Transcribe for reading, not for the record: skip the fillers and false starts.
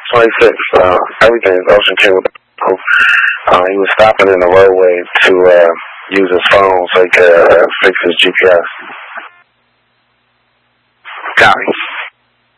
26. Everything is Ocean King. He was stopping in the roadway to use his phone so he could fix his GPS. Copy.